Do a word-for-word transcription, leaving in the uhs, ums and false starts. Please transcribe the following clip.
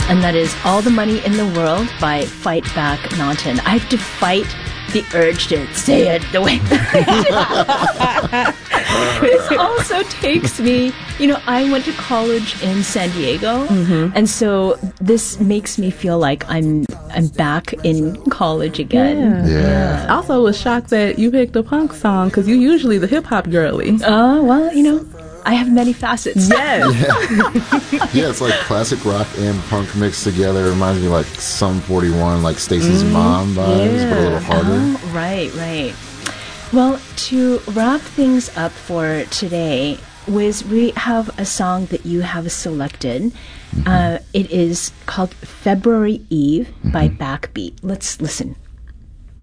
and that is All the Money in the World by Fight Back Mountain. I have to fight the urge to say it the way this also takes me, you know, I went to college in San Diego, mm-hmm. and so this makes me feel like I'm I'm back in college again. Yeah. Yeah. yeah. I also was shocked that you picked a punk song because you're usually the hip hop girly. Oh, uh, well, you know, I have many facets. Yes. Yeah. Yeah, it's like classic rock and punk mixed together. It reminds me of like Sum forty-one, like Stacy's mm, Mom vibes, yeah. but a little harder. Oh, right, right. Well, to wrap things up for today, Wiz, we have a song that you have selected. Mm-hmm. Uh, it is called February Eve mm-hmm. by Backbeat. Let's listen.